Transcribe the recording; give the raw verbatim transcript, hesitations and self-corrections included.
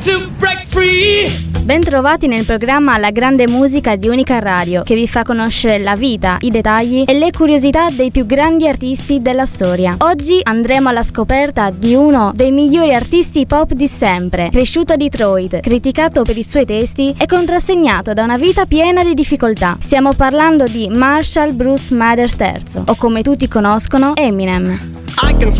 to break free. Bentrovati nel programma La Grande Musica di Unica Radio, che vi fa conoscere la vita, i dettagli e le curiosità dei più grandi artisti della storia. Oggi andremo alla scoperta di uno dei migliori artisti pop di sempre, cresciuto a Detroit, criticato per i suoi testi e contrassegnato da una vita piena di difficoltà. Stiamo parlando di Marshall Bruce Mathers terzo, o come tutti conoscono, Eminem.